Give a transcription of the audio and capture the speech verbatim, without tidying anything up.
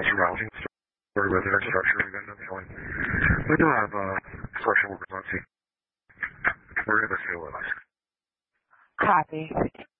also rousing for residential structure within the building. We do have uh, social workers on scene. We're going to stay with us. Copy.